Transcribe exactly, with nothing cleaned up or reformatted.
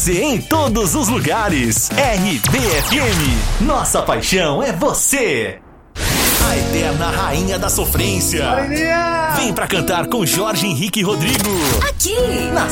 você em todos os lugares. R B F M, nossa paixão é você. A eterna rainha da sofrência. Vem pra cantar com Jorge Henrique e Rodrigo. Aqui, na